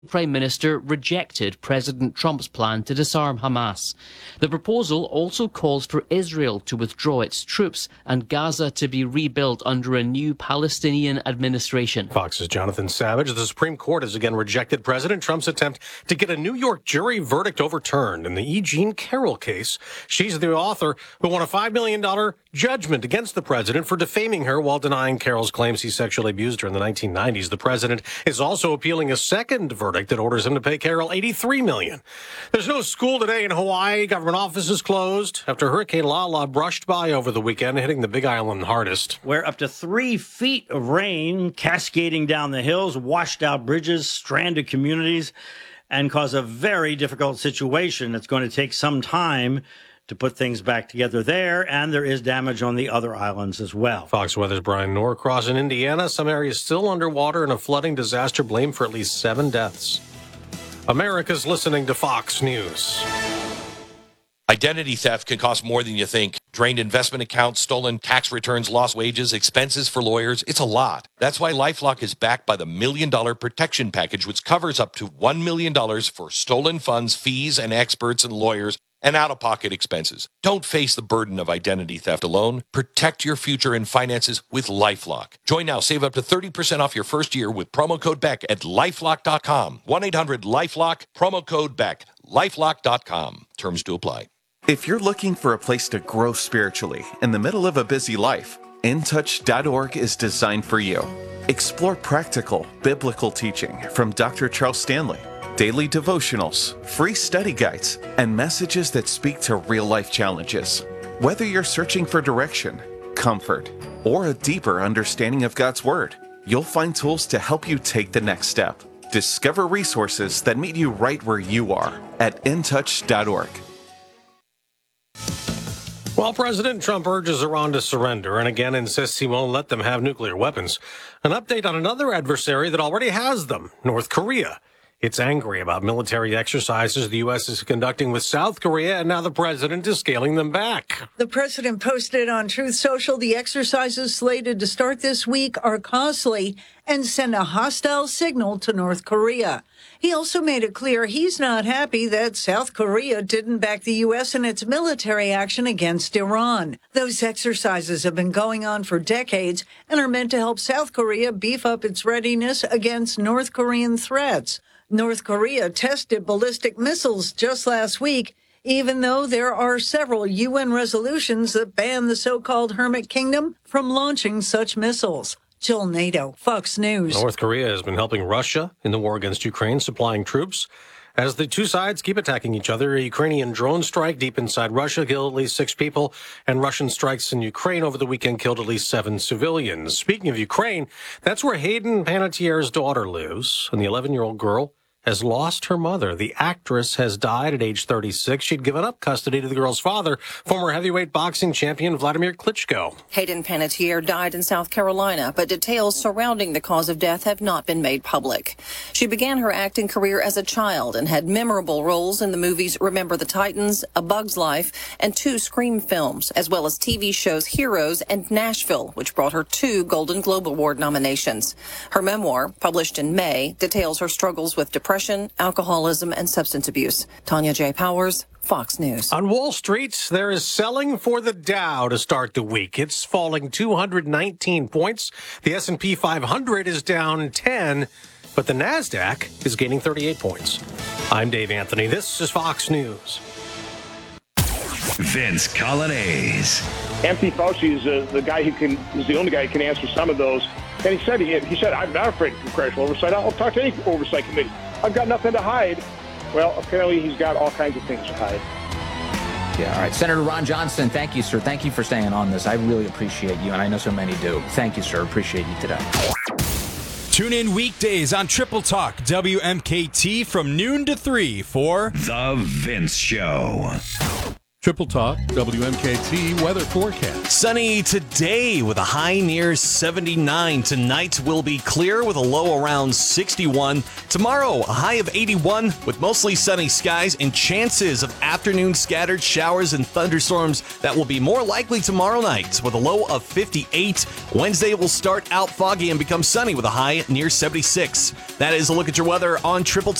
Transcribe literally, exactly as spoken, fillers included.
Prime Minister rejected President Trump's plan to disarm Hamas. The proposal also calls for Israel to withdraw its troops and Gaza to be rebuilt under a new Palestinian administration. Fox's Jonathan Savage. The Supreme Court has again rejected President Trump's attempt to get a New York jury verdict overturned in the E. Jean Carroll case. She's the author who won a five million dollars judgment against the president for defaming her while denying Carroll's claims he sexually abused her in the nineteen nineties. The president is also appealing a second verdict that orders him to pay Carroll eighty-three million dollars. There's no school today in Hawaii. Government offices closed after Hurricane Lala brushed by over the weekend, hitting the Big Island hardest. Where up to three feet of rain cascading down the hills, washed out bridges, stranded communities, and caused a very difficult situation. It's going to take some time to put things back together there, and there is damage on the other islands as well. Fox Weather's Brian Norcross in Indiana. Some areas still underwater in a flooding disaster blamed for at least seven deaths. America's listening to Fox News. Identity theft can cost more than you think. Drained investment accounts, stolen tax returns, lost wages, expenses for lawyers. It's a lot. That's why LifeLock is backed by the Million Dollar Protection Package, which covers up to one million dollars for stolen funds, fees, and experts and lawyers, and out-of-pocket expenses. Don't face the burden of identity theft alone. Protect your future and finances with LifeLock. Join now. Save up to thirty percent off your first year with promo code Beck at lifelock dot com. one eight hundred lifelock, promo code Beck. lifelock dot com. Terms to apply. If you're looking for a place to grow spiritually in the middle of a busy life, in touch dot org is designed for you. Explore practical, biblical teaching from Doctor Charles Stanley, daily devotionals, free study guides, and messages that speak to real-life challenges. Whether you're searching for direction, comfort, or a deeper understanding of God's Word, you'll find tools to help you take the next step. Discover resources that meet you right where you are at in touch dot org. While President Trump urges Iran to surrender and again insists he won't let them have nuclear weapons, an update on another adversary that already has them, North Korea. It's angry about military exercises the U S is conducting with South Korea, and now the president is scaling them back. The president posted on Truth Social the exercises slated to start this week are costly and send a hostile signal to North Korea. He also made it clear he's not happy that South Korea didn't back the U S in its military action against Iran. Those exercises have been going on for decades and are meant to help South Korea beef up its readiness against North Korean threats. North Korea tested ballistic missiles just last week, even though there are several U N resolutions that ban the so-called Hermit Kingdom from launching such missiles. Jill Nato, Fox News. North Korea has been helping Russia in the war against Ukraine, supplying troops. As the two sides keep attacking each other, a Ukrainian drone strike deep inside Russia killed at least six people, and Russian strikes in Ukraine over the weekend killed at least seven civilians. Speaking of Ukraine, that's where Hayden Panettiere's daughter lives, and the eleven-year-old girl has lost her mother. The actress has died at age thirty-six. She'd given up custody to the girl's father, former heavyweight boxing champion Vladimir Klitschko. Hayden Panettiere died in South Carolina, but details surrounding the cause of death have not been made public. She began her acting career as a child and had memorable roles in the movies Remember the Titans, A Bug's Life, and two Scream films, as well as T V shows Heroes and Nashville, which brought her two Golden Globe Award nominations. Her memoir, published in May, details her struggles with depression, Depression, alcoholism, and substance abuse. Tanya J. Powers, Fox News. On Wall Street, there is selling for the Dow to start the week. It's falling two hundred nineteen points. The S and P five hundred is down ten, but the NASDAQ is gaining thirty-eight points. I'm Dave Anthony. This is Fox News. Vince Coglianese. Anthony Fauci is uh, the guy who can is the only guy who can answer some of those. And he said he, he said I'm not afraid of congressional oversight. I'll talk to any oversight committee. I've got nothing to hide. Well, apparently he's got all kinds of things to hide. Yeah, all right. Senator Ron Johnson, thank you, sir. Thank you for staying on this. I really appreciate you, and I know so many do. Thank you, sir. Appreciate you today. Tune in weekdays on Triple Talk W M K T from noon to three for The Vince Show. Triple Talk, W M K T weather forecast. Sunny today with a high near seventy-nine. Tonight will be clear with a low around sixty-one. Tomorrow, a high of eighty-one with mostly sunny skies and chances of afternoon scattered showers and thunderstorms that will be more likely tomorrow night with a low of fifty-eight. Wednesday will start out foggy and become sunny with a high near seventy-six. That is a look at your weather on Triple